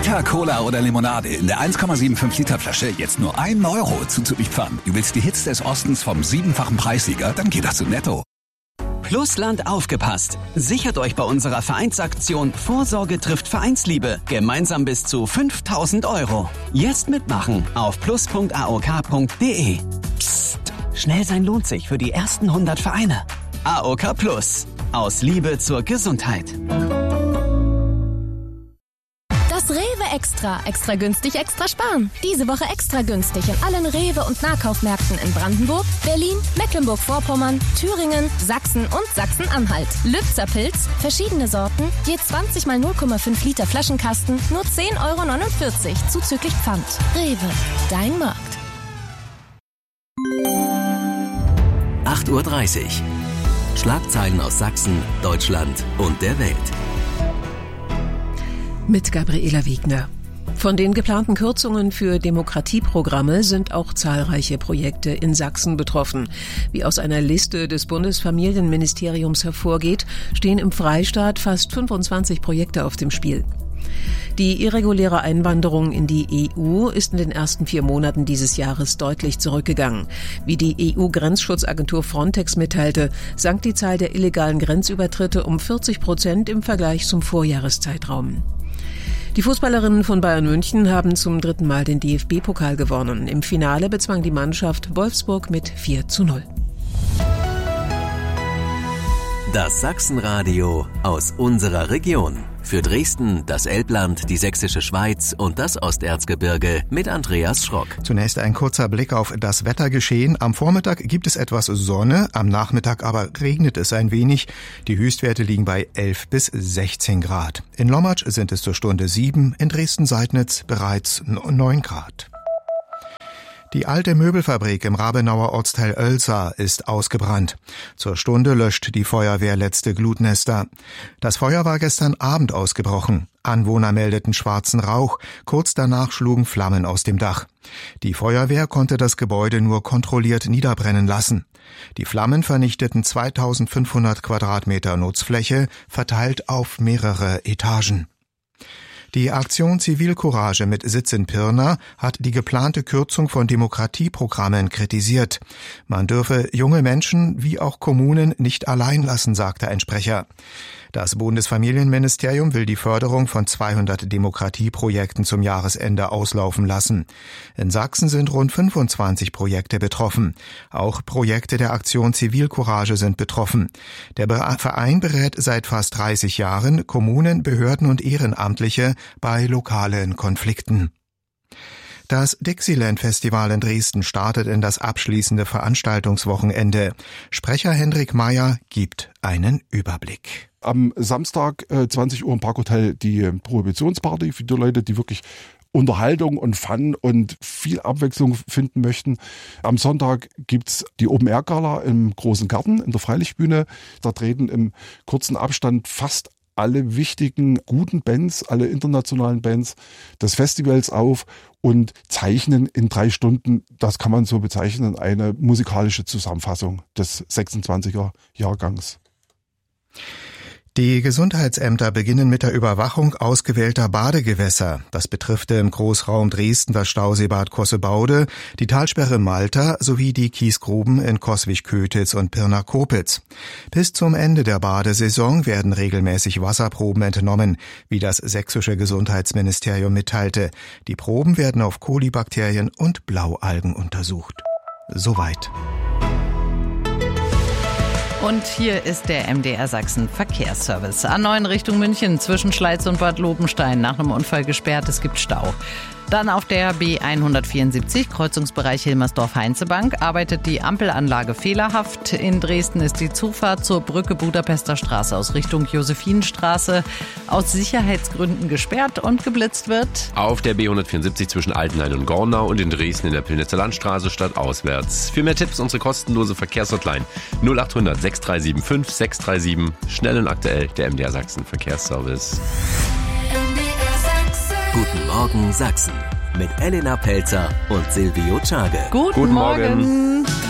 Fanta, Cola oder Limonade in der 1,75 Liter Flasche jetzt nur 1 Euro zuzüglich Pfand. Du willst die Hits des Ostens vom 7-fachen Preissieger? Dann geht das zu Netto. Plusland aufgepasst. Sichert euch bei unserer Vereinsaktion Vorsorge trifft Vereinsliebe. Gemeinsam bis zu 5.000 Euro. Jetzt mitmachen auf plus.aok.de. Psst, schnell sein lohnt sich für die ersten 100 Vereine. AOK Plus. Aus Liebe zur Gesundheit. Das Rewe Extra. Extra günstig, extra sparen. Diese Woche extra günstig in allen Rewe- und Nahkaufmärkten in Brandenburg, Berlin, Mecklenburg-Vorpommern, Thüringen, Sachsen und Sachsen-Anhalt. Lübzer Pilz, verschiedene Sorten, je 20 mal 0,5 Liter Flaschenkasten, nur 10,49 Euro zuzüglich Pfand. Rewe, dein Markt. 8:30 Uhr. Schlagzeilen aus Sachsen, Deutschland und der Welt. Mit Gabriela Wiegner. Von den geplanten Kürzungen für Demokratieprogramme sind auch zahlreiche Projekte in Sachsen betroffen. Wie aus einer Liste des Bundesfamilienministeriums hervorgeht, stehen im Freistaat fast 25 Projekte auf dem Spiel. Die irreguläre Einwanderung in die EU ist in den ersten 4 Monaten dieses Jahres deutlich zurückgegangen. Wie die EU-Grenzschutzagentur Frontex mitteilte, sank die Zahl der illegalen Grenzübertritte um 40% im Vergleich zum Vorjahreszeitraum. Die Fußballerinnen von Bayern München haben zum 3. Mal den DFB-Pokal gewonnen. Im Finale bezwang die Mannschaft Wolfsburg mit 4:0. Das Sachsenradio aus unserer Region. Für Dresden, das Elbland, die Sächsische Schweiz und das Osterzgebirge mit Andreas Schrock. Zunächst ein kurzer Blick auf das Wettergeschehen. Am Vormittag gibt es etwas Sonne, am Nachmittag aber regnet es ein wenig. Die Höchstwerte liegen bei 11 bis 16 Grad. In Lommatsch sind es zur Stunde 7, in Dresden-Seidnitz bereits 9 Grad. Die alte Möbelfabrik im Rabenauer Ortsteil Oelsa ist ausgebrannt. Zur Stunde löscht die Feuerwehr letzte Glutnester. Das Feuer war gestern Abend ausgebrochen. Anwohner meldeten schwarzen Rauch. Kurz danach schlugen Flammen aus dem Dach. Die Feuerwehr konnte das Gebäude nur kontrolliert niederbrennen lassen. Die Flammen vernichteten 2500 Quadratmeter Nutzfläche, verteilt auf mehrere Etagen. Die Aktion Zivilcourage mit Sitz in Pirna hat die geplante Kürzung von Demokratieprogrammen kritisiert. Man dürfe junge Menschen wie auch Kommunen nicht allein lassen, sagte ein Sprecher. Das Bundesfamilienministerium will die Förderung von 200 Demokratieprojekten zum Jahresende auslaufen lassen. In Sachsen sind rund 25 Projekte betroffen. Auch Projekte der Aktion Zivilcourage sind betroffen. Der Verein berät seit fast 30 Jahren Kommunen, Behörden und Ehrenamtliche bei lokalen Konflikten. Das Dixieland-Festival in Dresden startet in das abschließende Veranstaltungswochenende. Sprecher Hendrik Meyer gibt einen Überblick. Am Samstag 20 Uhr im Parkhotel die Prohibitionsparty für die Leute, die wirklich Unterhaltung und Fun und viel Abwechslung finden möchten. Am Sonntag gibt's die Open-Air-Gala im Großen Garten in der Freilichtbühne. Da treten im kurzen Abstand fast alle wichtigen, guten Bands, alle internationalen Bands des Festivals auf und zeichnen in 3 Stunden, das kann man so bezeichnen, eine musikalische Zusammenfassung des 26er Jahrgangs. Die Gesundheitsämter beginnen mit der Überwachung ausgewählter Badegewässer. Das betrifft im Großraum Dresden das Stauseebad Kossebaude, die Talsperre Malta sowie die Kiesgruben in Coswig-Kötitz und Pirna-Kopitz. Bis zum Ende der Badesaison werden regelmäßig Wasserproben entnommen, wie das sächsische Gesundheitsministerium mitteilte. Die Proben werden auf Kolibakterien und Blaualgen untersucht. Soweit. Und hier ist der MDR Sachsen Verkehrsservice. A9 Richtung München zwischen Schleiz und Bad Lobenstein nach einem Unfall gesperrt. Es gibt Stau. Dann auf der B174, Kreuzungsbereich Hilmersdorf-Heinzebank, arbeitet die Ampelanlage fehlerhaft. In Dresden ist die Zufahrt zur Brücke Budapester Straße aus Richtung Josephinenstraße aus Sicherheitsgründen gesperrt und geblitzt wird. Auf der B174 zwischen Altenhain und Gornau und in Dresden in der Pillnitzer Landstraße stadtauswärts. Für mehr Tipps unsere kostenlose Verkehrshotline 0800 6375 637. Schnell und aktuell der MDR Sachsen Verkehrsservice. Guten Morgen Sachsen mit Elena Pelzer und Silvio Czage. Guten Morgen.